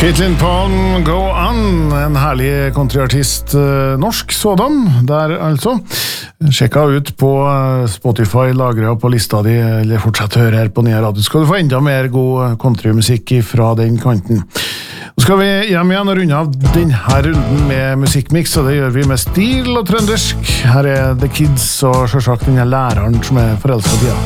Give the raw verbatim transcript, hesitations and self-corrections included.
Caitlin Palm, Go On, en herlig countryartist, norsk sådan, der altså. Sjekka ut på Spotify, lagret på lista di, eller fortsett høre her på Nya Radio. Skal du få enda mer god countrymusikk fra den kanten. Nå skal vi hjem igjen og runde av denne runden med musikkmix, og det gjør vi med stil og trøndersk. Her er The Kids og selvsagt denne læreren som er forelsket i.